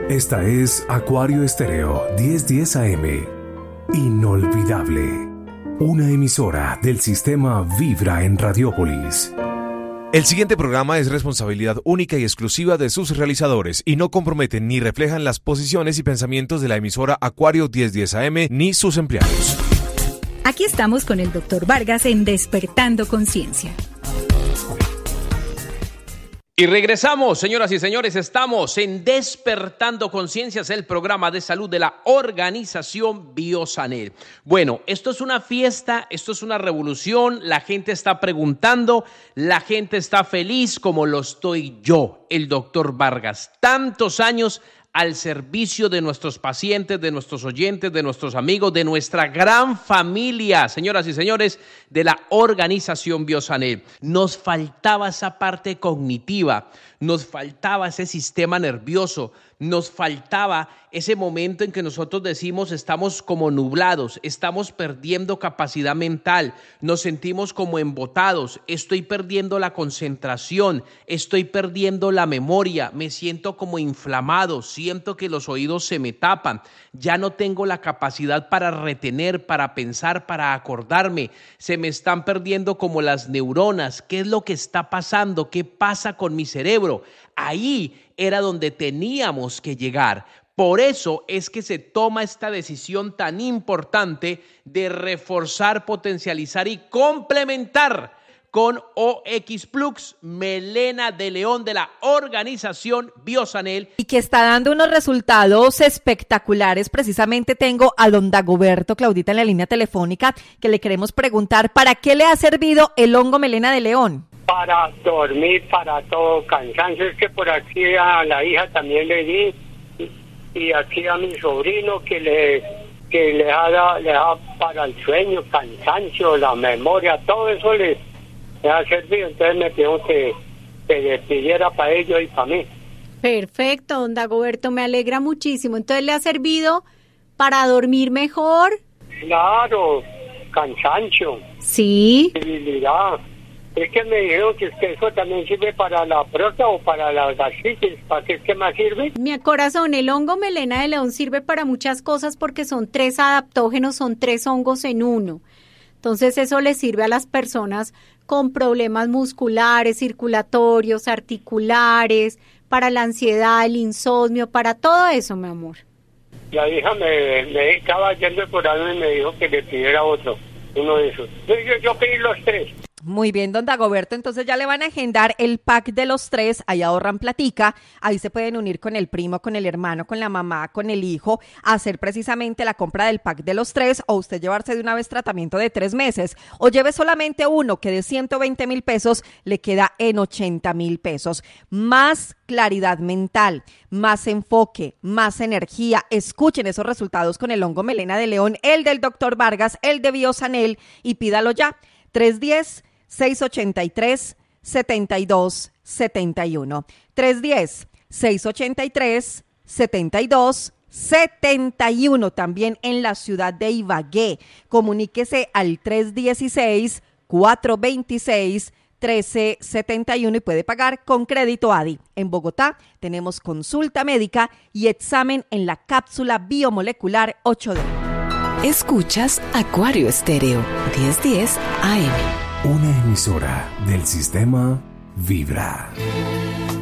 Esta es Acuario Estéreo 1010 AM. Inolvidable. Una emisora del sistema Vibra en Radiópolis. El siguiente programa es responsabilidad única y exclusiva de sus realizadores y no comprometen ni reflejan las posiciones y pensamientos de la emisora Acuario 1010 AM ni sus empleados. Aquí estamos con el Dr. Vargas en Despertando Conciencia. Y regresamos, señoras y señores, estamos en Despertando Conciencias, el programa de salud de la organización Biosanel. Bueno, esto es una fiesta, esto es una revolución, la gente está preguntando, la gente está feliz como lo estoy yo, el doctor Vargas. Tantos años al servicio de nuestros pacientes, de nuestros oyentes, de nuestros amigos, de nuestra gran familia, señoras y señores, de la organización Biosanel. Nos faltaba esa parte cognitiva, nos faltaba ese sistema nervioso, nos faltaba ese momento en que nosotros decimos estamos como nublados, estamos perdiendo capacidad mental, nos sentimos como embotados, estoy perdiendo la concentración, estoy perdiendo la memoria, me siento como inflamado, siento que los oídos se me tapan, ya no tengo la capacidad para retener, para pensar, para acordarme, se me están perdiendo como las neuronas. ¿Qué es lo que está pasando? ¿Qué pasa con mi cerebro? Ahí era donde teníamos que llegar. Por eso es que se toma esta decisión tan importante de reforzar, potencializar y complementar con OX Plus, melena de león de la organización Biosanel. Y que está dando unos resultados espectaculares. Precisamente tengo a don Dagoberto, Claudita, en la línea telefónica, que le queremos preguntar, ¿para qué le ha servido el hongo melena de león? Para dormir, para todo, cansancio. Es que por aquí a la hija también le di, y aquí a mi sobrino que le da para el sueño, cansancio, la memoria, todo eso le ha servido. Entonces me pidió que le pidiera para ellos y para mí. Perfecto, don Dagoberto, me alegra muchísimo. Entonces, ¿le ha servido para dormir mejor? Claro, cansancio. Sí. Debilidad. Es que me dijeron que eso también sirve para la próstata o para la gastritis. ¿Para qué es que más sirve? Mi corazón, el hongo melena de león sirve para muchas cosas porque son 3 adaptógenos, son 3 hongos en uno. Entonces eso le sirve a las personas con problemas musculares, circulatorios, articulares, para la ansiedad, el insomnio, para todo eso, mi amor. La hija me estaba yendo por algo y me dijo que le pidiera uno de esos. Yo pedí los 3. Muy bien, don Dagoberto, entonces ya le van a agendar el pack de los 3, ahí ahorran platica, ahí se pueden unir con el primo, con el hermano, con la mamá, con el hijo, hacer precisamente la compra del pack de los 3, o usted llevarse de una vez tratamiento de 3 meses, o lleve solamente uno que de 120,000 pesos le queda en 80,000 pesos. Más claridad mental, más enfoque, más energía. Escuchen esos resultados con el hongo melena de león, el del doctor Vargas, el de Biosanel, y pídalo ya. 310-683-7271. 310-683-7271. También en la ciudad de Ibagué. Comuníquese al 316-426-1371 y puede pagar con crédito ADI. En Bogotá tenemos consulta médica y examen en la cápsula biomolecular 8D. Escuchas Acuario Estéreo 1010 AM. Una emisora del sistema Vibra.